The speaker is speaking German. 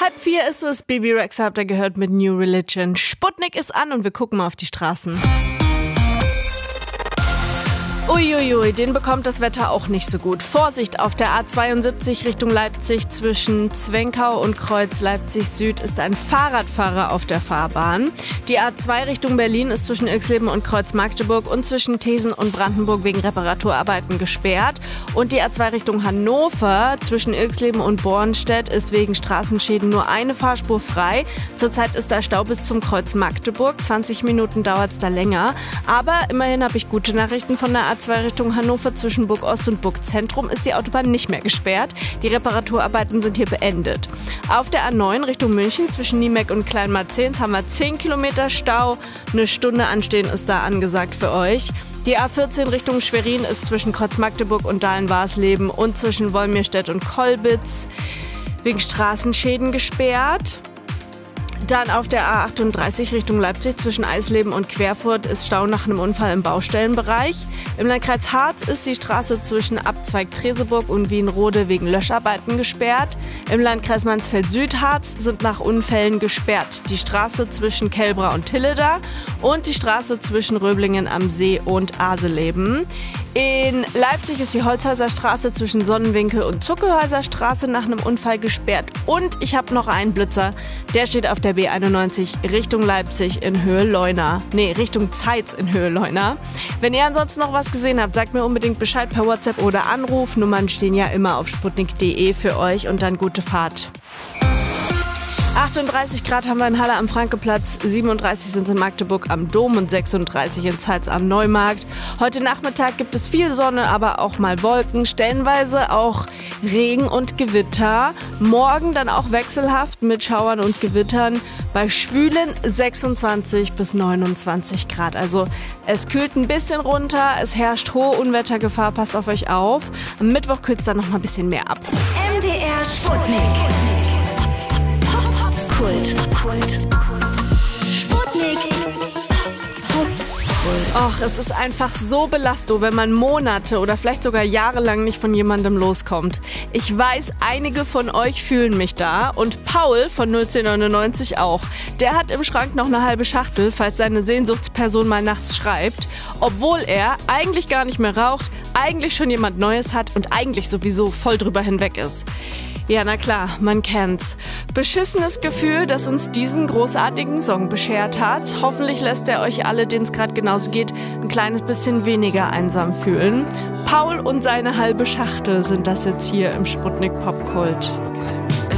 3:30 ist es. Bebe Rexha habt ihr gehört mit New Religion. Sputnik ist an und wir gucken mal auf die Straßen. Uiuiui, den bekommt das Wetter auch nicht so gut. Vorsicht, auf der A72 Richtung Leipzig zwischen Zwenkau und Kreuz Leipzig Süd ist ein Fahrradfahrer auf der Fahrbahn. Die A2 Richtung Berlin ist zwischen Ilksleben und Kreuz Magdeburg und zwischen Thesen und Brandenburg wegen Reparaturarbeiten gesperrt. Und die A2 Richtung Hannover zwischen Ilksleben und Bornstedt ist wegen Straßenschäden nur eine Fahrspur frei. Zurzeit ist da Stau bis zum Kreuz Magdeburg. 20 Minuten dauert es da länger. Aber immerhin habe ich gute Nachrichten von der A2 Richtung Hannover zwischen Burg Ost und Burg Zentrum ist die Autobahn nicht mehr gesperrt. Die Reparaturarbeiten sind hier beendet. Auf der A9 Richtung München zwischen Niemeck und Kleinmarzehns haben wir 10 Kilometer Stau. Eine Stunde anstehen ist da angesagt für euch. Die A14 Richtung Schwerin ist zwischen Kreuz Magdeburg und Dahlen-Warsleben und zwischen Wolmirstedt und Kolbitz wegen Straßenschäden gesperrt. Dann auf der A38 Richtung Leipzig zwischen Eisleben und Querfurt ist Stau nach einem Unfall im Baustellenbereich. Im Landkreis Harz ist die Straße zwischen Abzweig Treseburg und Wienrode wegen Löscharbeiten gesperrt. Im Landkreis Mansfeld-Südharz sind nach Unfällen gesperrt die Straße zwischen Kelbra und Tilleda und die Straße zwischen Röblingen am See und Aseleben. In Leipzig ist die Holzhäuser Straße zwischen Sonnenwinkel und Zuckelhäuser Straße nach einem Unfall gesperrt. Und ich habe noch einen Blitzer, der steht auf der B91 Richtung Leipzig in Höhe Leuna. Richtung Zeitz in Höhe Leuna. Wenn ihr ansonsten noch was gesehen habt, sagt mir unbedingt Bescheid per WhatsApp oder Anruf. Nummern stehen ja immer auf sputnik.de für euch und dann gute Fahrt. 38 Grad haben wir in Halle am Frankeplatz, 37 sind es in Magdeburg am Dom und 36 in Zeitz am Neumarkt. Heute Nachmittag gibt es viel Sonne, aber auch mal Wolken, stellenweise auch Regen und Gewitter. Morgen dann auch wechselhaft mit Schauern und Gewittern bei schwülen 26 bis 29 Grad. Also es kühlt ein bisschen runter, es herrscht hohe Unwettergefahr, passt auf euch auf. Am Mittwoch kühlt es dann noch mal ein bisschen mehr ab. MDR Sputnik. Kult. Sputnik. Och, es ist einfach so belastend, wenn man Monate oder vielleicht sogar jahrelang nicht von jemandem loskommt. Ich weiß, einige von euch fühlen mich da und Paul von 01099 auch. Der hat im Schrank noch eine halbe Schachtel, falls seine Sehnsuchtsperson mal nachts schreibt, obwohl er eigentlich gar nicht mehr raucht, eigentlich schon jemand Neues hat und eigentlich sowieso voll drüber hinweg ist. Ja, na klar, man kennt's. Beschissenes Gefühl, das uns diesen großartigen Song beschert hat. Hoffentlich lässt er euch alle, denen es gerade genauso geht, ein kleines bisschen weniger einsam fühlen. Paul und seine halbe Schachtel sind das jetzt hier im Sputnik Popkult.